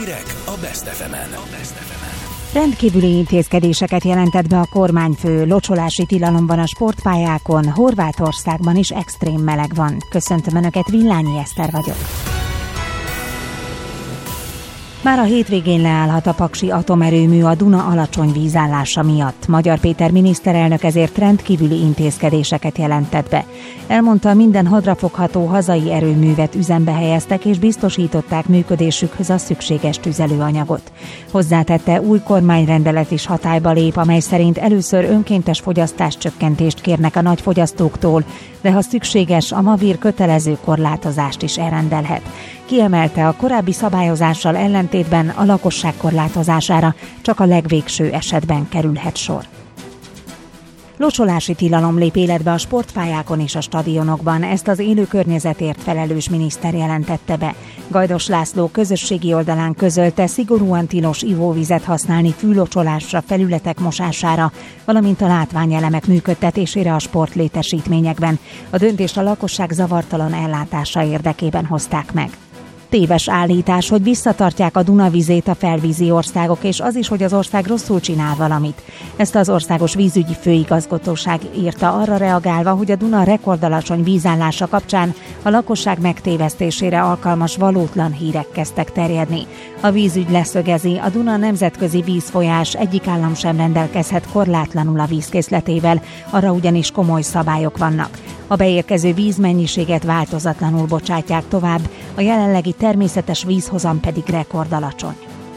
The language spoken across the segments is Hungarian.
Hírek a Best FM-en. Rendkívüli intézkedéseket jelentett be a kormányfő, locsolási tilalom van a sportpályákon, Horvátországban is extrém meleg van. Köszöntöm Önöket, Villányi Eszter vagyok. Már a hétvégén leállhat a paksi atomerőmű a Duna alacsony vízállása miatt. Magyar Péter miniszterelnök ezért rendkívüli intézkedéseket jelentett be. Elmondta, minden hadrafogható hazai erőművet üzembe helyeztek és biztosították működésükhöz a szükséges tüzelőanyagot. Hozzátette, új kormányrendelet is hatályba lép, amely szerint először önkéntes fogyasztáscsökkentést kérnek a nagyfogyasztóktól, de ha szükséges, a Mavir kötelező korlátozást is elrendelhet. Kiemelte, a korábbi szabályozással ellentétben a lakosság korlátozására csak a legvégső esetben kerülhet sor. Locsolási tilalom lép életbe a sportpályákon és a stadionokban, ezt az élő környezetért felelős miniszter jelentette be. Gajdos László közösségi oldalán közölte, szigorúan tilos ivóvizet használni fűlocsolásra, felületek mosására, valamint a látványelemek működtetésére a sportlétesítményekben. A döntést a lakosság zavartalan ellátása érdekében hozták meg. Téves állítás, hogy visszatartják a Duna vizét a felvízi országok, és az is, hogy az ország rosszul csinál valamit. Ezt az Országos Vízügyi Főigazgatóság írta, arra reagálva, hogy a Duna rekordalacsony vízállása kapcsán a lakosság megtévesztésére alkalmas valótlan hírek kezdtek terjedni. A vízügy leszögezi, a Duna nemzetközi vízfolyás, egyik állam sem rendelkezhet korlátlanul a vízkészletével, arra ugyanis komoly szabályok vannak. A beérkező vízmennyiséget változatlanul bocsátják tovább, a jelenlegi természetes vízhozam pedig rekordalacsony.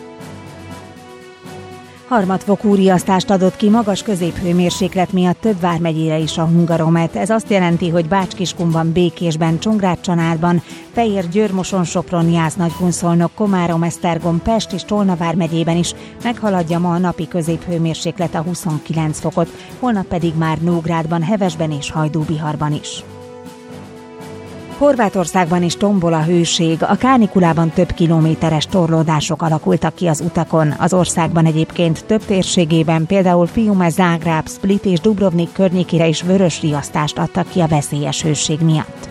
Harmadfokú riasztást adott ki magas középhőmérséklet miatt több vármegyére is a Hungaromet. Ez azt jelenti, hogy Bács-Kiskunban, Békésben, Csongrád-Csanádban, Fejér, Győr, Moson, Sopron, Jász-Nagykun-Szolnok, Komárom, Esztergom, Pest és Tolna vármegyében is meghaladja ma a napi középhőmérséklet a 29 fokot, holnap pedig már Nógrádban, Hevesben és Hajdúbiharban is. Horvátországban is tombol a hőség, a kánikulában több kilométeres torlódások alakultak ki az utakon. Az országban egyébként több térségében, például Fiume, Zágráb, Split és Dubrovnik környékére is vörös riasztást adtak ki a veszélyes hőség miatt.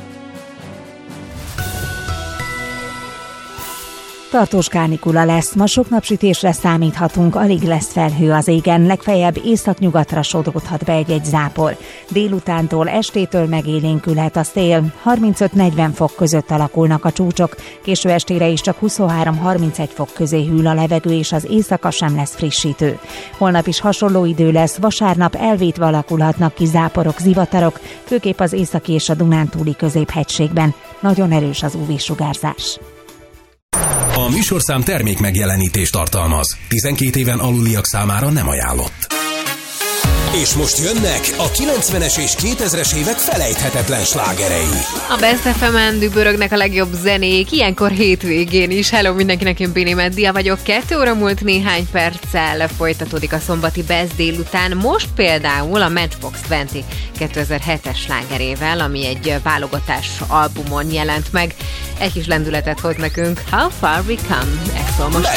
Tartós kánikula lesz, ma sok napsütésre számíthatunk, alig lesz felhő az égen, legfeljebb északnyugatra sodródhat be egy-egy zápor. Délutántól, estétől megélénkülhet a szél, 35-40 fok között alakulnak a csúcsok, késő estére is csak 23-31 fok közé hűl a levegő, és az éjszaka sem lesz frissítő. Holnap is hasonló idő lesz, vasárnap elvétve alakulhatnak ki záporok, zivatarok, főképp az északi és a Dunántúli középhegységben. Nagyon erős az UV-sugárzás. A műsorszám termék megjelenítést tartalmaz. 12 éven aluliak számára nem ajánlott. És most jönnek a 90-es és 2000-es évek felejthetetlen slágerei. A Best FM-en dübörögnek a legjobb zenék, ilyenkor hétvégén is. Hello mindenkinek, én Bini Meddia vagyok. 2 óra múlt néhány perccel folytatódik a szombati Best délután. Most például a Matchbox 20 2007-es slágerével, ami egy válogatás albumon jelent meg. Egy kis lendületet hoz nekünk. How Far We Come. Ez szól most.